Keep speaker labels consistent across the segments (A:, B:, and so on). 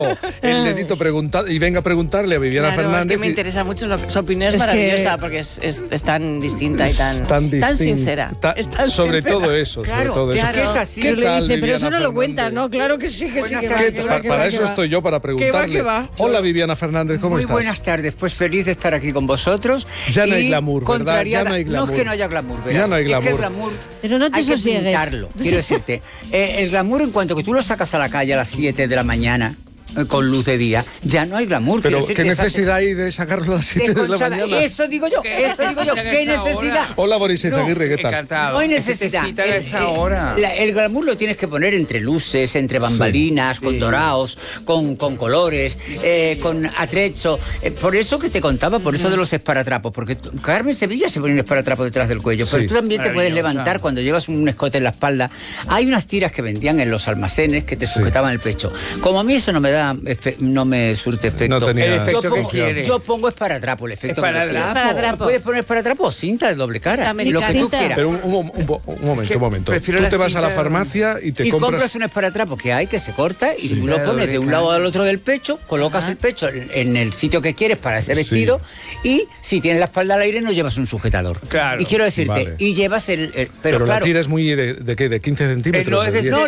A: el dedito y venga a preguntarle a Viviana Fernández.
B: Es que me interesa mucho, su opinión es maravillosa, porque es tan distinta y tan sincera.
A: Sobre todo eso.
C: Claro,
A: sobre todo eso.
C: Es que es así.
A: ¿Qué tal,
D: dice, pero eso no
A: Fernández?
D: lo cuentas, ¿no? Claro que sí, que sí.
A: Para eso estoy yo, para preguntarle.
D: ¿Qué va?
A: Hola, Viviana Fernández, ¿cómo estás?
C: Muy buenas tardes, pues feliz de estar aquí con vosotros.
A: Ya no hay glamour, ¿verdad? Ya no hay glamour.
C: No es que no haya glamour, ¿verdad?
A: Ya no hay glamour.
C: Es que el glamour
D: pero no te
C: hay
D: sosiegues.
C: que pintarlo, quiero decirte. El glamour, en cuanto que tú lo sacas a la calle a las 7 de la mañana, con luz de día, ya no hay glamour.
A: Pero ¿qué necesidad hay de sacarlo a las 7 de la mañana?
C: Eso digo yo, ¿qué necesidad?
A: Hola, Boris Izaguirre, ¿qué tal?
C: No hay necesidad. El glamour lo tienes que poner entre luces, entre bambalinas, con dorados, con colores, con atrezzo. Por eso que te contaba, por eso de los esparatrapos, porque Carmen Sevilla se pone un esparatrapo detrás del cuello, pero tú también te puedes levantar cuando llevas un escote en la espalda. Hay unas tiras que vendían en los almacenes que te sujetaban el pecho. Como a mí eso no me surte efecto.
A: No tenía
E: el efecto que quiere.
C: Yo pongo esparadrapo, el efecto
B: esparadrapo.
C: Puedes poner esparadrapo o cinta de doble cara, lo que tú quieras.
A: Pero un momento. Tú te vas a la farmacia y te
C: compras un esparadrapo que hay, que se corta, y tú lo pones de un lado al otro del pecho, colocas el pecho en el sitio que quieres para ese vestido, y si tienes la espalda al aire no llevas un sujetador.
E: Claro.
C: Y quiero decirte, y llevas pero
A: claro,
C: la
A: tira es muy ¿de qué? ¿De 15 centímetros?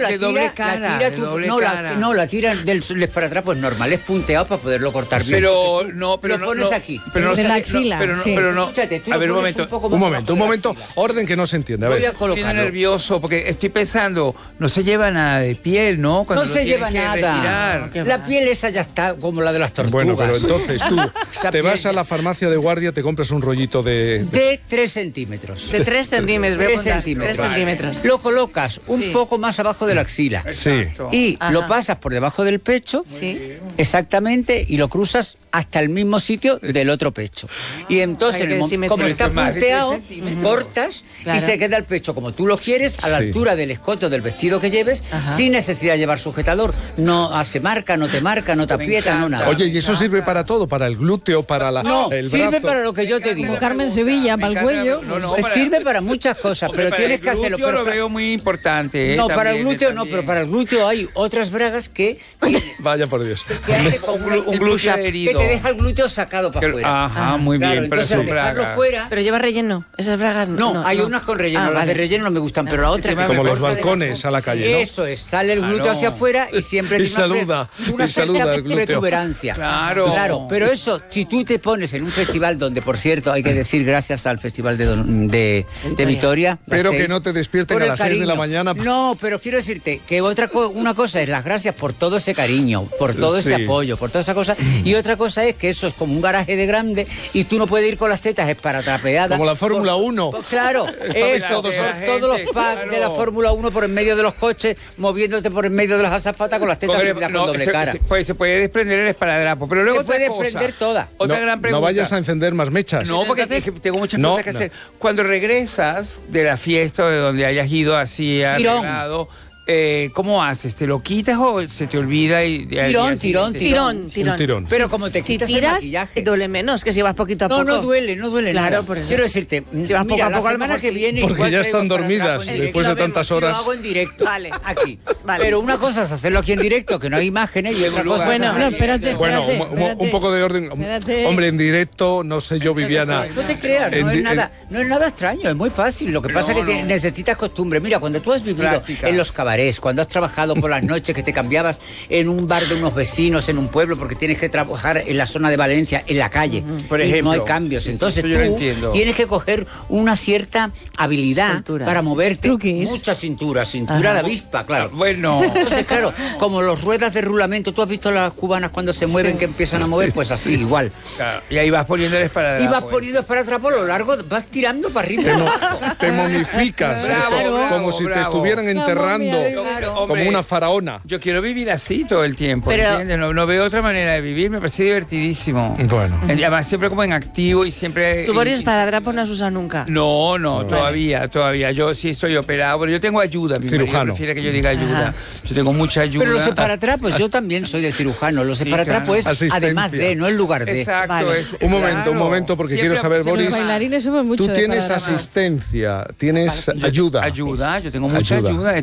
C: La tira del esparadrapo es normal, es punteado para poderlo cortar bien.
E: Pero
C: lo pones aquí.
D: De la axila.
E: Pero no.
C: Escúchate, tú
E: A ver,
C: lo
E: un
C: pones
E: momento.
A: Un momento. Orden que no se entiende. A ver.
C: Voy a
E: Estoy
C: colocarlo.
E: nervioso porque estoy pensando, no se lleva nada de piel, ¿no? Cuando
C: No
E: lo
C: se
E: tienes
C: lleva
E: que
C: nada.
E: retirar.
C: La piel esa ya está como la de las tortugas.
A: Bueno, pero entonces tú
C: Esa
A: te vas
C: piel
A: a la farmacia de guardia, te compras un rollito de
C: 3 centímetros.
B: De 3 centímetros, voy a
C: 3
B: apuntar.
C: centímetros.
B: 3 centímetros.
C: Lo colocas un poco más abajo de la axila.
A: Sí.
C: Y
B: Ajá.
C: lo pasas por debajo del pecho,
B: Sí.
C: exactamente, y lo cruzas hasta el mismo sitio del otro pecho. Y entonces,
B: Hay que simetría.
C: como está
E: Más de
C: punteado,
E: 3 centímetros.
C: cortas
B: Claro.
C: y se queda el pecho como tú lo quieres, a la
A: Sí.
C: altura del escote o del vestido que lleves,
B: Ajá.
C: sin necesidad de llevar sujetador. No hace marca, no te aprieta, no nada.
A: Oye, ¿y eso sirve para todo? ¿Para el glúteo, para el
C: Sirve
A: brazo?
C: para lo que yo te digo.
D: Como Carmen Sevilla, para el cuello.
C: Sirve para muchas cosas,
E: Hombre,
C: pero
E: para
C: tienes
E: el
C: que hacerlo.
E: glúteo
C: Pero
E: lo veo muy importante.
C: no, para el
E: también,
C: glúteo no,
E: también.
C: pero para el glúteo hay otras bragas que
A: Vaya por Dios.
C: hace como
E: Un glúteo
C: que
E: herido.
C: te deja el glúteo sacado para afuera.
E: Ajá, muy
C: Claro,
E: bien, pero
C: entonces al
E: son
C: dejarlo
E: bragas.
C: fuera.
B: Pero lleva relleno, esas bragas
C: No, hay unas con relleno, las
B: vale.
C: de relleno no me gustan, pero la otra que
A: Como
C: me
A: los
C: corta
A: balcones
C: demasiado.
A: a la calle, ¿no?
C: Eso es, sale el glúteo
E: Claro.
C: hacia afuera y siempre
A: Y
C: tiene
A: saluda,
C: una
A: y saluda
C: cierta
A: el glúteo.
C: protuberancia.
E: Claro.
C: Pero eso, si tú te pones en un festival donde, por cierto, hay que decir gracias al Festival de Vitoria.
A: Pero
C: Gasteiz,
A: que no te despierten
C: por
A: a
C: el
A: las 6 de la
C: cariño.
A: mañana.
C: No, pero quiero decirte que una cosa es las gracias por todo ese cariño, por todo ese
A: Sí.
C: apoyo, por toda esa cosa, y otra cosa es que eso es como un garaje de grande y tú no puedes ir con las tetas esparatrapeadas.
A: Como la Fórmula 1.
C: Claro,
A: Estabais
C: todos
A: todos-
C: los packs de la Fórmula 1 por en medio de los coches, moviéndote por en medio de las azafatas con las tetas subidas con doble cara.
E: Se puede desprender el esparadrapo, pero luego
C: Se puede
E: otra cosa.
C: desprender toda.
E: Otra
A: No,
E: gran pregunta.
A: no vayas a encender más mechas.
E: No, porque
B: Entonces-
E: es que tengo muchas
A: No,
E: cosas que
A: no.
E: hacer. Cuando regresas de la fiesta o de donde hayas ido así
C: Tirón.
E: arreglado, ¿cómo haces? ¿Te lo quitas o se te olvida?
C: Tirón.
B: Tirón.
A: Un tirón.
C: Pero como te
B: Si
C: quitas el
B: tiras,
C: maquillaje.
B: duele menos que si vas poquito a poco.
C: No duele
B: Claro,
C: nada.
B: por eso.
C: Quiero decirte,
B: Si vas poco
C: mira,
B: a poco,
C: la
B: a lo
C: semana
B: mejor
C: que
B: sí.
C: viene
A: Porque
C: igual
A: ya
C: traigo
A: están
C: esparadrapo
A: dormidas
C: en directo.
A: después de
C: Lo vemos,
A: tantas
C: y lo
A: horas.
C: hago en directo.
B: Vale.
C: Aquí.
B: Vale.
C: Pero una cosa es hacerlo aquí en directo, que no hay imágenes, y otra cosa
B: Bueno,
C: es
D: No,
C: hacerlo-
D: espérate.
A: Bueno, un poco de orden.
D: Espérate.
A: Hombre, en directo, no sé yo, Viviana.
C: No te creas, no es nada extraño, es muy fácil. Lo que pasa es que necesitas costumbre. Mira, cuando tú has vivido
E: Práctica.
C: en los cabarets, cuando has trabajado por las noches, que te cambiabas en un bar de unos vecinos, en un pueblo, porque tienes que trabajar en la zona de Valencia, en la calle,
E: Por
C: y
E: ejemplo.
C: no hay cambios. Entonces
E: Eso yo lo
C: tú
E: entiendo.
C: tienes que coger una cierta habilidad
B: Soltura,
C: para
B: sí.
C: moverte.
D: Truquis.
C: Mucha cintura de avispa, claro.
E: Bueno.
C: Entonces, claro, como los ruedas de rulamento, ¿tú has visto las cubanas cuando se mueven,
B: Sí.
C: que empiezan a mover? Pues así, igual.
E: Claro, y ahí vas poniendo el esparadrapo.
C: Y vas poniendo para atrás por lo largo, vas tirando para arriba.
A: Te momificas.
E: Bravo,
A: esto,
E: bravo,
A: como si te
E: bravo.
A: estuvieran enterrando.
C: Claro.
A: Como
E: Hombre,
A: una faraona.
E: Yo quiero vivir así todo el tiempo,
B: Pero-
E: ¿entiendes? No veo otra manera de vivir, me parece divertidísimo.
A: Bueno.
E: Además, siempre como en activo y siempre...
B: Tú, Boris, esparadrapo no has usado nunca.
E: No, todavía. Yo sí estoy operado, pero yo tengo ayuda. Mi marido
A: Cirujano.
E: prefiere que yo diga ayuda. Yo tengo mucha ayuda.
C: Pero los separatrapos, yo también soy de cirujano. Los separatrapos
E: claro.
C: es
A: Asistencia.
C: además de, no en lugar de.
E: Exacto.
B: Vale.
A: Un momento, porque quiero saber,
D: Los
A: Boris.
D: bailarines somos mucho
A: Tú
D: de
A: tienes
D: esparadrapo.
A: asistencia, tienes ayuda.
E: Ayuda, yo tengo mucha ayuda. He tenido
C: Hombre,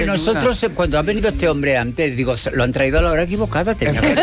C: nosotros, cuando ha venido este hombre antes, digo, lo han traído a la hora equivocada, tenía que